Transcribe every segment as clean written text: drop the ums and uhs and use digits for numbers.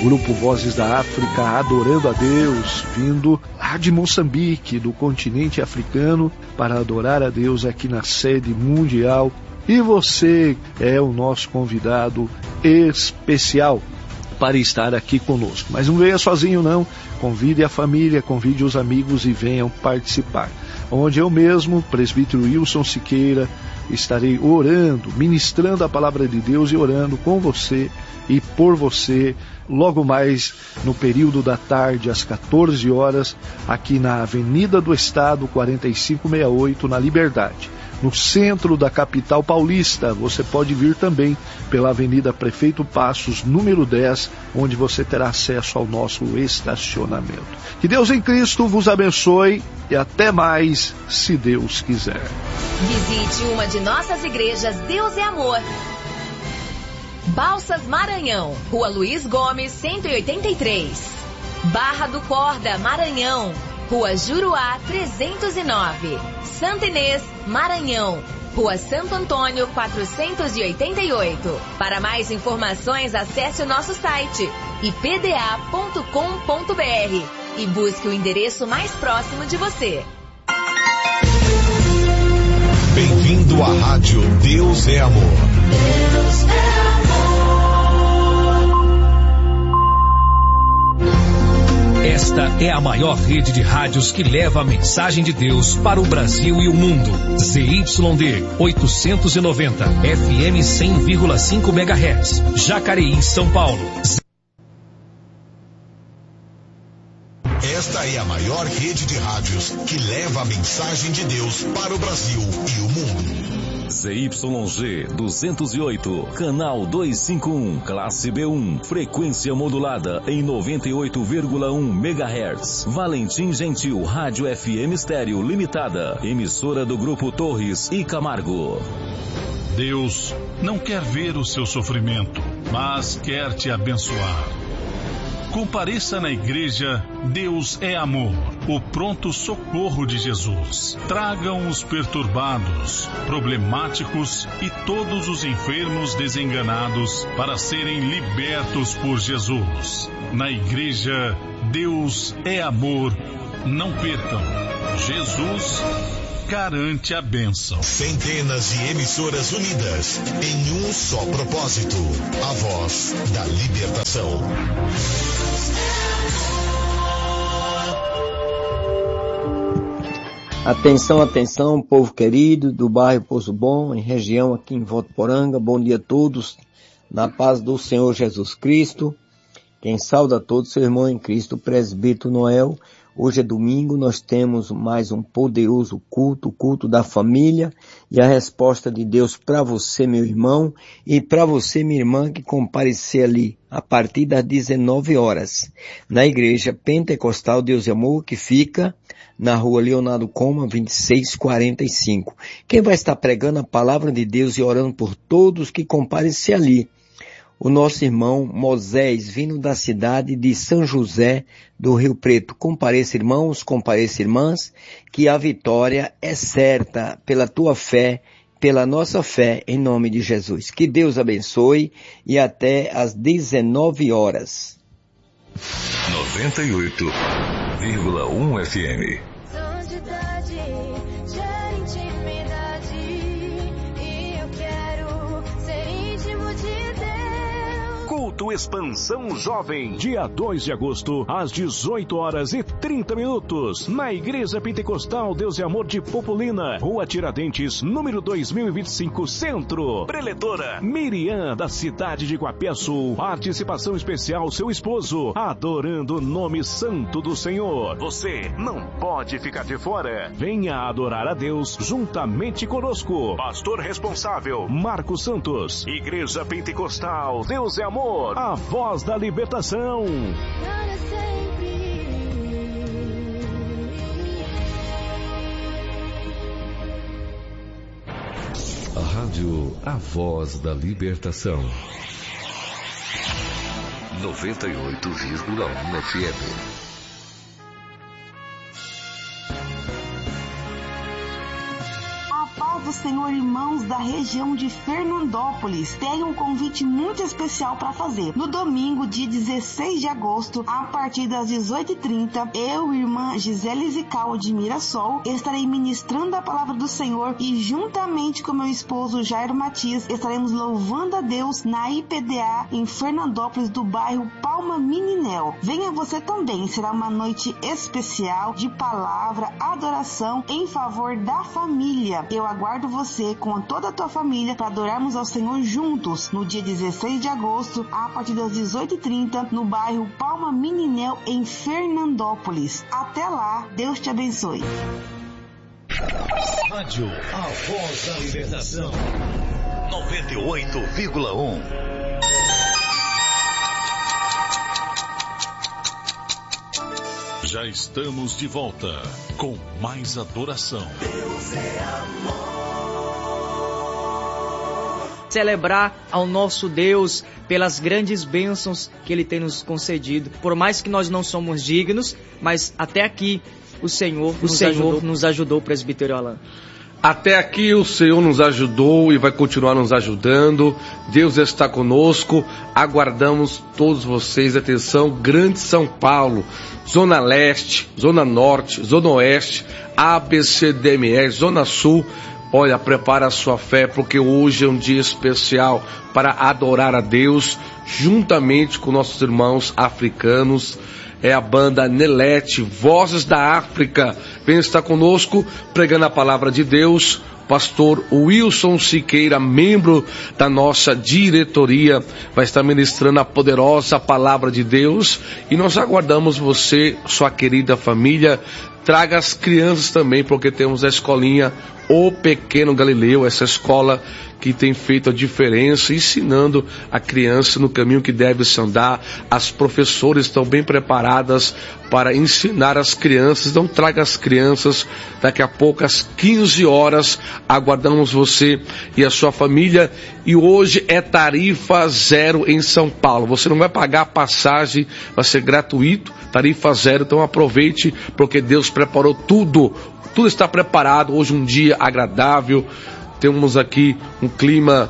Grupo Vozes da África, adorando a Deus, vindo lá de Moçambique, do continente africano, para adorar a Deus aqui na sede mundial. E você é o nosso convidado especial para estar aqui conosco. Mas não venha sozinho não, convide a família, convide os amigos e venham participar. Onde eu mesmo, presbítero Wilson Siqueira, estarei orando, ministrando a palavra de Deus e orando com você e por você, logo mais no período da tarde, às 14 horas, aqui na Avenida do Estado, 4568, na Liberdade, no centro da capital paulista. Você pode vir também pela Avenida Prefeito Passos, número 10, onde você terá acesso ao nosso estacionamento. Que Deus em Cristo vos abençoe e até mais, se Deus quiser. Visite uma de nossas igrejas Deus é Amor. Balsas Maranhão, Rua Luiz Gomes, 183. Barra do Corda, Maranhão, Rua Juruá, 309. Santa Inês, Maranhão, Rua Santo Antônio, 488. Para mais informações, acesse o nosso site ipda.com.br e busque o endereço mais próximo de você. Bem-vindo à Rádio Deus é Amor. Deus é amor. Esta é a maior rede de rádios que leva a mensagem de Deus para o Brasil e o mundo. ZYD 890, FM 100,5 MHz, Jacareí, São Paulo. Esta é a maior rede de rádios que leva a mensagem de Deus para o Brasil e o mundo. ZYG 208, canal 251, classe B1, frequência modulada em 98,1 MHz. Valentim Gentil, Rádio FM Estéreo Limitada, emissora do Grupo Torres e Camargo. Deus não quer ver o seu sofrimento, mas quer te abençoar. Compareça na igreja Deus é Amor, o pronto socorro de Jesus. Tragam os perturbados, problemáticos e todos os enfermos desenganados para serem libertos por Jesus. Na igreja Deus é Amor, não percam. Jesus garante a bênção. Centenas de emissoras unidas em um só propósito: a voz da libertação. Atenção, atenção, povo querido do bairro Poço Bom, em região aqui em Votuporanga. Bom dia a todos, na paz do Senhor Jesus Cristo. Quem sauda a todos, seu irmão em Cristo, presbítero Noel. Hoje é domingo, nós temos mais um poderoso culto, o culto da família, e a resposta de Deus para você, meu irmão, e para você, minha irmã, que comparecer ali a partir das 19 horas, na Igreja Pentecostal Deus e Amor, que fica na Rua Leonardo Coma, 2645. Quem vai estar pregando a palavra de Deus e orando por todos que comparecer ali? O nosso irmão Moisés, vindo da cidade de São José do Rio Preto. Compareça, irmãos, compareça, irmãs, que a vitória é certa pela tua fé, pela nossa fé, em nome de Jesus. Que Deus abençoe e até às 19 horas. 98,1 FM. Santidade gera intimidade e eu quero ser íntimo de Deus. Culto Expansão Jovem, dia 2 de agosto, às 18 horas e 30 minutos, na Igreja Pentecostal Deus e Amor de Popolina, Rua Tiradentes, número 2025, Centro. Preletora Miriam, da cidade de Guapiaçu. Participação especial, seu esposo, adorando o nome santo do Senhor. Você não pode ficar de fora. Venha adorar a Deus juntamente conosco. Pastor responsável, Marcos Santos. Igreja Pentecostal Deus é Amor, a voz da libertação. Para sempre. A rádio A Voz da Libertação. 98,1 FM. Senhor, irmãos da região de Fernandópolis, tenho um convite muito especial para fazer. No domingo, dia 16 de agosto, a partir das 18h30, eu, irmã Gisele Zical de Mirassol, estarei ministrando a palavra do Senhor e juntamente com meu esposo Jairo Matias, estaremos louvando a Deus na IPDA em Fernandópolis, do bairro Palma Meninel. Venha você também, será uma noite especial de palavra, adoração em favor da família. Eu aguardo você com toda a tua família para adorarmos ao Senhor juntos no dia 16 de agosto, a partir das 18h30, no bairro Palma Meninel em Fernandópolis. Até lá, Deus te abençoe. Rádio A Voz da Libertação 98,1. Já estamos de volta com mais adoração. Deus é amor. Celebrar ao nosso Deus pelas grandes bênçãos que Ele tem nos concedido. Por mais que nós não somos dignos, mas até aqui o Senhor nos ajudou, presbítero Alain. Até aqui o Senhor nos ajudou e vai continuar nos ajudando. Deus está conosco. Aguardamos todos vocês. Atenção, Grande São Paulo, Zona Leste, Zona Norte, Zona Oeste, ABCDMR, Zona Sul. Olha, prepara a sua fé, porque hoje é um dia especial para adorar a Deus, juntamente com nossos irmãos africanos. É a banda Nelete, Vozes da África. Vem estar conosco, pregando a palavra de Deus. Pastor Wilson Siqueira, membro da nossa diretoria, vai estar ministrando a poderosa palavra de Deus. E nós aguardamos você, sua querida família. Traga as crianças também, porque temos a escolinha O Pequeno Galileu, essa escola que tem feito a diferença, ensinando a criança no caminho que deve se andar. As professoras estão bem preparadas para ensinar as crianças. Então traga as crianças, daqui a pouco às 15 horas, aguardamos você e a sua família. E hoje é tarifa zero em São Paulo. Você não vai pagar a passagem, vai ser gratuito, tarifa zero. Então aproveite, porque Deus preparou tudo. Tudo está preparado. Hoje um dia agradável. Temos aqui um clima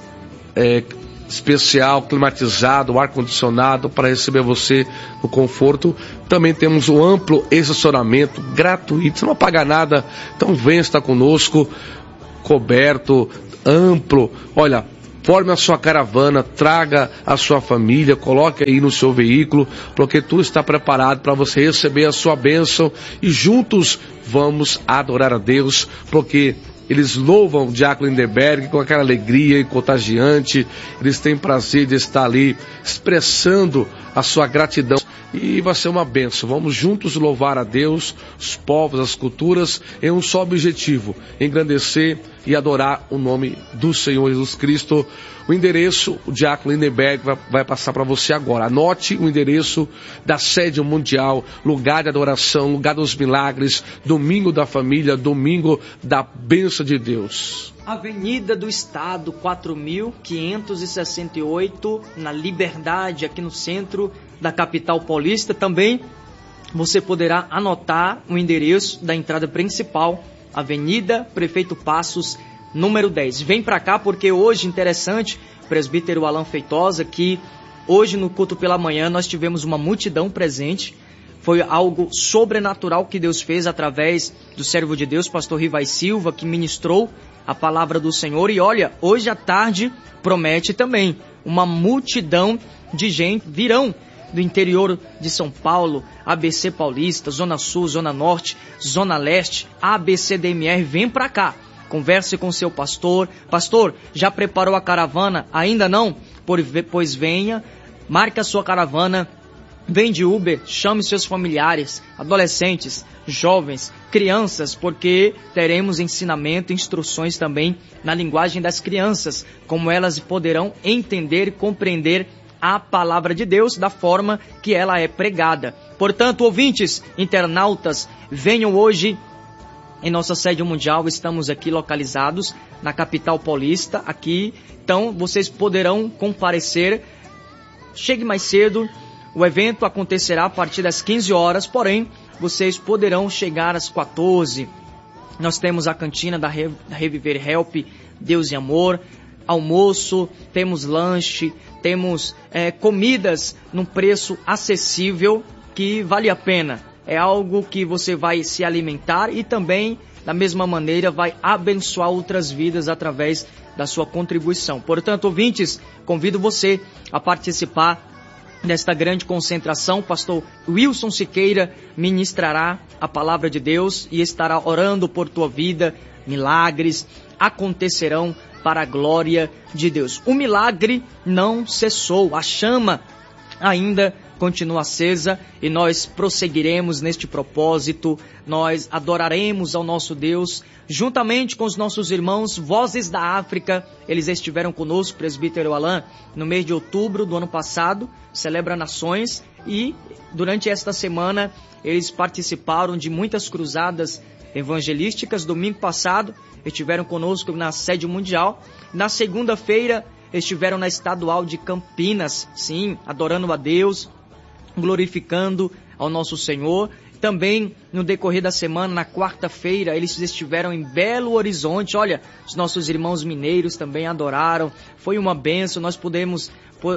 especial, climatizado, ar-condicionado para receber você no conforto. Também temos um amplo estacionamento gratuito, você não vai pagar nada. Então venha estar conosco, coberto, amplo. Olha, forme a sua caravana, traga a sua família, coloque aí no seu veículo, porque tudo está preparado para você receber a sua bênção. E juntos vamos adorar a Deus, porque eles louvam o Diácono Lindenberg com aquela alegria e contagiante. Eles têm prazer de estar ali expressando a sua gratidão. E vai ser uma bênção. Vamos juntos louvar a Deus, os povos, as culturas, em um só objetivo: engrandecer e adorar o nome do Senhor Jesus Cristo. O endereço, o Diácono Lindenberg vai passar para você agora. Anote o endereço da sede mundial, lugar de adoração, lugar dos milagres, domingo da família, domingo da bênção de Deus. Avenida do Estado, 4.568, na Liberdade, aqui no centro da capital paulista. Também você poderá anotar o endereço da entrada principal, Avenida Prefeito Passos, número 10. Vem para cá, porque hoje, interessante, presbítero Alain Feitosa, que hoje no culto pela manhã nós tivemos uma multidão presente. Foi algo sobrenatural que Deus fez através do servo de Deus, pastor Rivai Silva, que ministrou a palavra do Senhor. E olha, hoje à tarde promete também uma multidão de gente. Virão do interior de São Paulo, ABC Paulista, Zona Sul, Zona Norte, Zona Leste, ABCDMR. Vem para cá, converse com seu pastor. Pastor, já preparou a caravana? Ainda não? Pois venha, marque a sua caravana. Vem de Uber, chame seus familiares, adolescentes, jovens, crianças, porque teremos ensinamento, instruções também na linguagem das crianças, como elas poderão entender e compreender a palavra de Deus da forma que ela é pregada. Portanto, ouvintes, internautas, venham hoje em nossa sede mundial. Estamos aqui localizados na capital paulista, aqui, então vocês poderão comparecer. Chegue mais cedo. O evento acontecerá a partir das 15 horas, porém, vocês poderão chegar às 14, Nós temos a cantina da Reviver Help, Deus e Amor, almoço, temos lanche, temos comidas num preço acessível que vale a pena. É algo que você vai se alimentar e também, da mesma maneira, vai abençoar outras vidas através da sua contribuição. Portanto, ouvintes, convido você a participar desta grande concentração. O pastor Wilson Siqueira ministrará a palavra de Deus e estará orando por tua vida. Milagres acontecerão para a glória de Deus. O milagre não cessou, a chama ainda continua acesa e nós prosseguiremos neste propósito. Nós adoraremos ao nosso Deus juntamente com os nossos irmãos Vozes da África. Eles estiveram conosco, presbítero Alain, no mês de outubro do ano passado, Celebra Nações, e durante esta semana eles participaram de muitas cruzadas evangelísticas. Domingo passado estiveram conosco na sede mundial. Na segunda-feira estiveram na estadual de Campinas, sim, adorando a Deus, glorificando ao nosso Senhor. Também no decorrer da semana, na quarta-feira, eles estiveram em Belo Horizonte. Olha, os nossos irmãos mineiros também adoraram. Foi uma bênção, nós pudemos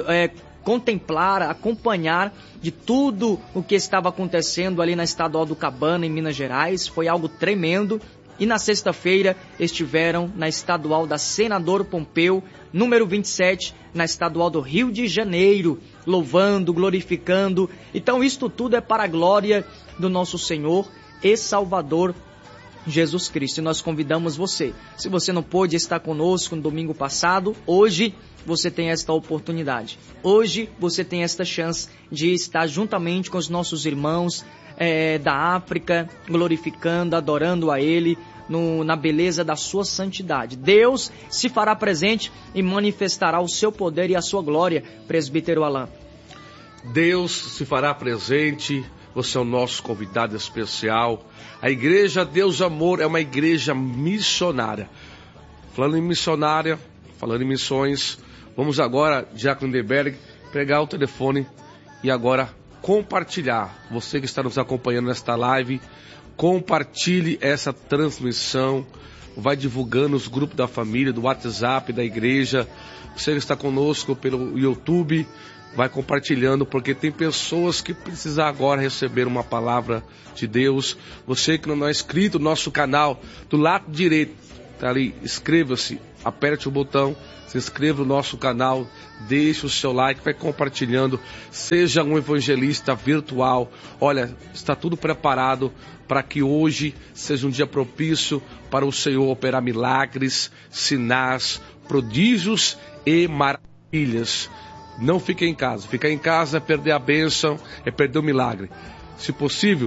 contemplar, acompanhar de tudo o que estava acontecendo ali na estadual do Cabana, em Minas Gerais. Foi algo tremendo. E na sexta-feira estiveram na estadual da Senador Pompeu, número 27, na estadual do Rio de Janeiro, louvando, glorificando. Então isto tudo é para a glória do nosso Senhor e Salvador Jesus Cristo. E nós convidamos você. Se você não pôde estar conosco no domingo passado, hoje você tem esta oportunidade. Hoje você tem esta chance de estar juntamente com os nossos irmãos da África, glorificando, adorando a Ele na beleza da sua santidade. Deus se fará presente e manifestará o seu poder e a sua glória, presbítero Alain. Deus se fará presente, você é o nosso convidado especial. A igreja Deus Amor é uma igreja missionária. Falando em missionária, falando em missões, vamos agora, Diácono Lindenberg, pegar o telefone e agora compartilhar. Você que está nos acompanhando nesta live, compartilhe essa transmissão, vai divulgando os grupos da família, do WhatsApp, da igreja. Você que está conosco pelo YouTube, vai compartilhando, porque tem pessoas que precisam agora receber uma palavra de Deus. Você que não é inscrito no nosso canal, do lado direito, tá ali, inscreva-se, aperte o botão, se inscreva no nosso canal, deixe o seu like, vai compartilhando, seja um evangelista virtual. Olha, está tudo preparado para que hoje seja um dia propício para o Senhor operar milagres, sinais, prodígios e maravilhas. Não fique em casa. Ficar em casa é perder a bênção, é perder o milagre. Se possível,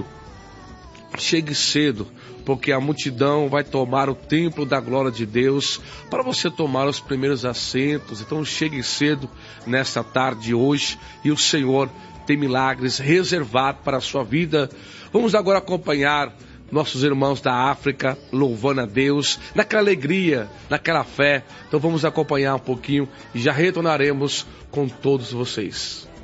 chegue cedo, porque a multidão vai tomar o templo da glória de Deus para você tomar os primeiros assentos. Então chegue cedo nesta tarde de hoje e o Senhor tem milagres reservados para a sua vida. Vamos agora acompanhar nossos irmãos da África louvando a Deus, naquela alegria, naquela fé. Então vamos acompanhar um pouquinho e já retornaremos com todos vocês.